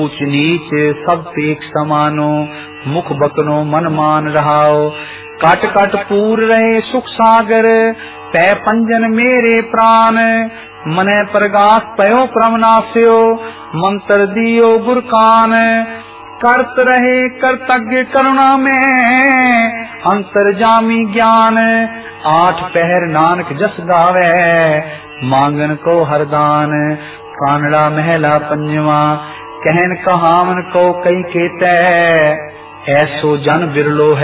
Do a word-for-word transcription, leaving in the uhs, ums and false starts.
ऊंच नीच सब पेख समानो, मुख बकनो मन मान रहाओ। कट कट पूर रहे सुख सागर, पै पंजन मेरे प्राण। मने प्रगास पयो प्रमनास्यो, मंत्र दियो गुरकान। करत रहे कर्तज्ञ करुणा में, अंतर्जामी ज्ञान। आठ पहर नानक जस गावे, मांगन को हरदान। कानड़ा महला पंजवा, कहन कहावन को कई केतै, ऐसो जन बिरलो है।